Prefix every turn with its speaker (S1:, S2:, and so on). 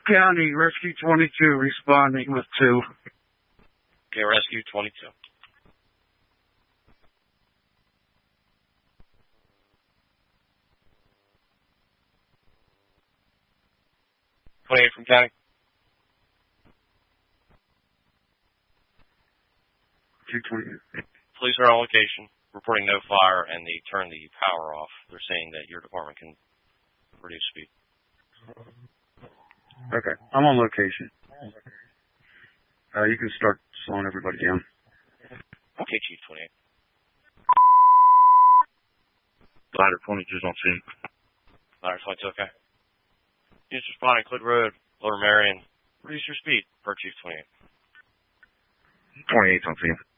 S1: County, Rescue 22 responding with 2.
S2: Okay, Rescue 22. 28 from County.
S1: 220.
S2: Police are on location, reporting no fire, and they turned the power off. They're saying that your department can reduce speed.
S1: Okay, I'm on location. You can start slowing everybody down.
S2: Okay, Chief 28.
S3: Ladder 22's on scene.
S2: Ladder 22, okay. Units responding, Clid Road, Lower Marion. Reduce your speed, per Chief 28.
S3: 28's on scene.